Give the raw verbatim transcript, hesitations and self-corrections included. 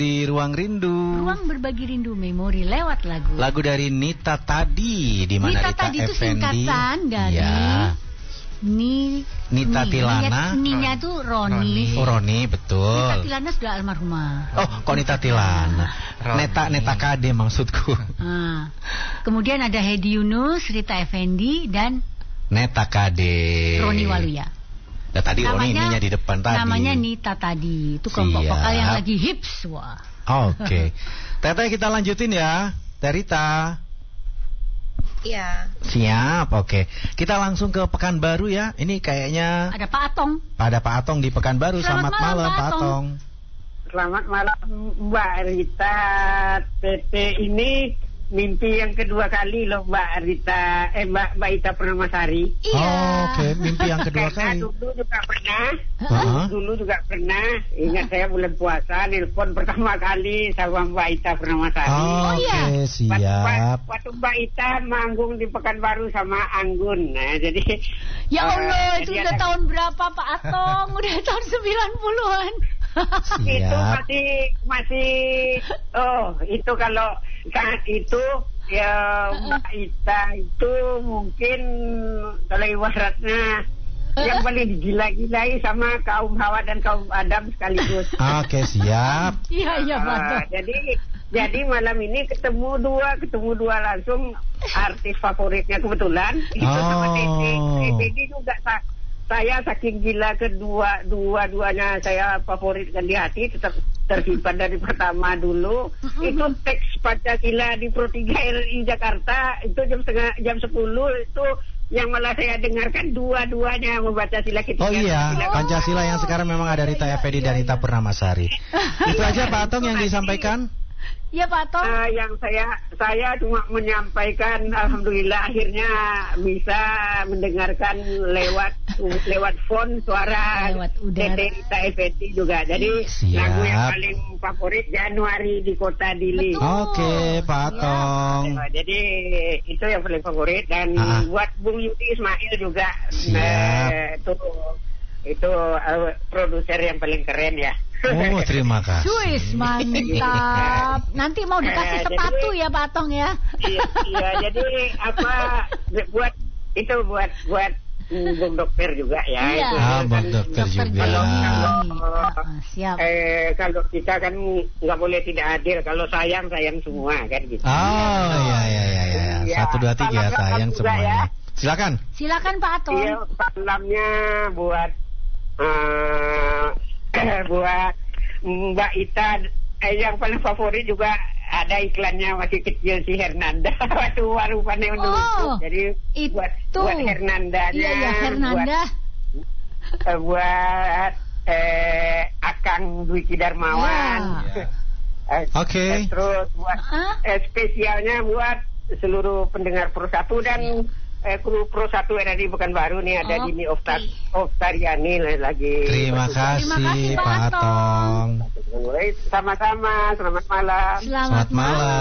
Di Ruang Rindu. Ruang berbagi rindu memori lewat lagu. Lagu dari Nita Tadi, di mana Nita Rita Tadi itu Effendi. singkatan dari Ya. Ni Nita Ni. Tilana. Ninya tuh Roni. Oh, Roni, betul. Nita Tilana sudah almarhumah. Oh, kok Nita Tilana? Neta Neta Kade maksudku. Ah. Kemudian ada Hedi Yunus, Rita Effendi dan Neta Kade. Roni Waluya. Nah, tadi Roni ininya di depan tadi. Namanya Nita Tadi. Itu kelompok Siap. vokal yang lagi hips. Wah. Oke. Teteh, kita lanjutin ya. Terita. Iya. Siap, oke. Kita langsung ke Pekanbaru ya. Ini kayaknya Ada Pak Atong. ada Pak Atong di Pekanbaru. Selamat Selamat, malam, malam, Pak Pak Atong. Atong. Selamat malam Mbak Rita. Tete ini mimpi yang kedua kali loh Mbak Rita. Eh Mbak Mbak Ita Purnamasari. Iya. Oh, oke, mimpi yang kedua Karena kali. dulu juga pernah. Heeh. Dulu juga pernah. Ingat saya bulan puasa nelpon pertama kali sama Mbak Ita Purnamasari. Oh, iya. oke, Waktu, siap. waktu Mbak Ita manggung di Pekanbaru sama Anggun. Nah, jadi Ya eh, Allah, itu jadi udah ada- tahun berapa Pak Atong? Udah tahun sembilan puluhan. itu Siap. masih masih oh itu kalau saat itu ya Mbak Ita itu mungkin kalau ibaratnya yang paling digila-gilai sama kaum Hawa dan kaum Adam sekaligus. Oke, siap. Iya, iya Pak Ah, Atong. jadi jadi malam ini ketemu dua ketemu dua langsung artis favoritnya kebetulan itu sama Oh. Tete. Tete juga sa- saya saking gila kedua dua-duanya saya favoritkan di hati, tetap tersimpan dari pertama dulu. Itu teks Pancasila di Pro tiga R I Jakarta itu jam setengah jam sepuluh itu yang malah saya dengarkan dua-duanya membaca sila ketiga. Oh iya, sila- Pancasila yang sekarang memang ada Rita Effendi dan Rita Purnamasari. Itu aja Pak Atong yang disampaikan. Iya Pak Atong. Ah, yang saya saya cuma menyampaikan alhamdulillah akhirnya bisa mendengarkan lewat lewat phone suara Lewat udara. Tete Rita Effendi juga. Jadi Siap. lagu yang paling favorit Januari di Kota Dili. Betul. Oke, Pak Atong. Nah, jadi itu yang paling favorit dan Ah. buat Bung Yudi Ismail juga. Siap. Nah, itu itu uh, produser yang paling keren ya. Oh, terima kasih. Suis, mantap. Nanti mau dikasih Eh, sepatu jadi- ya Pak Atong ya. Iya, iya, jadi apa buat itu buat buat mm, Bung Dokter juga ya. Iya. Itu Ah, kan Bung Dokter Dokter juga. Kalau, kalau Ah, siap. eh kalau kita kan nggak boleh tidak adil. Kalau sayang sayang semua kan gitu. Oh, iya iya iya iya. Iya. Satu dua tiga Salam sayang juga ya. semuanya. Silakan. Silakan Pak Atong. Iya, salamnya buat eh, buat Mbak Ita. Eh, yang paling favorit juga ada iklannya masih kecil si Hernanda. Waktu baru pandai Oh, untuk. Jadi itu. buat buat Hernandanya. Iya, iya Hernanda. Buat, eh, buat eh, Akang Dwiki Darmawan. Ya. Eh, Oke. eh, Terus buat Ah. eh, spesialnya buat seluruh pendengar Pro satu dan eh, kru Pro satu yang ada di Pekanbaru nih ada Oke. Dini Oftar Oftariani lagi. Terima Terima kasih, kasih Pak Pak Atong. Atong. Sama-sama, selamat malam. Selamat, Selamat malam.